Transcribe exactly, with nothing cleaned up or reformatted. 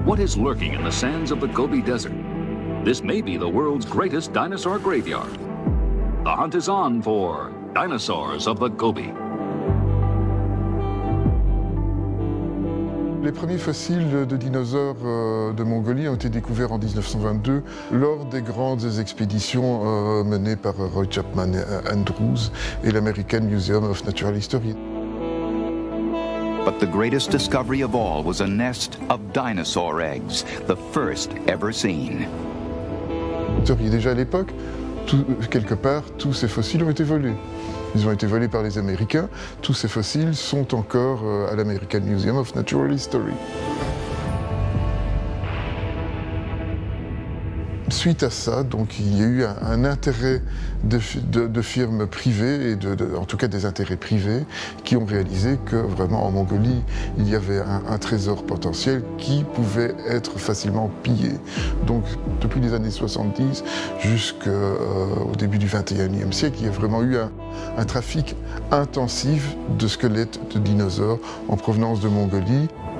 What is lurking in the sands of the Gobi Desert? This may be the world's greatest dinosaur graveyard. The hunt is on for dinosaurs of the Gobi. Les premiers fossiles de dinosaures de Mongolie ont été découverts en mille neuf cent vingt-deux lors des grandes expéditions menées par Roy Chapman Andrews et l'American Museum of Natural History. But the greatest discovery of all was a nest of dinosaur eggs, the first ever seen. Déjà à l'époque, quelque part, tous ces fossiles ont été volés. Ils ont été volés par les Américains. Tous ces fossiles sont encore à l'American Museum of Natural History. Suite à ça, donc, il y a eu un, un intérêt de, de, de firmes privées, et de, de, en tout cas des intérêts privés, qui ont réalisé que vraiment en Mongolie, il y avait un, un trésor potentiel qui pouvait être facilement pillé. Donc depuis les années soixante-dix jusqu'au euh, début du vingt et unième siècle, il y a vraiment eu un, un trafic intensif de squelettes de dinosaures en provenance de Mongolie.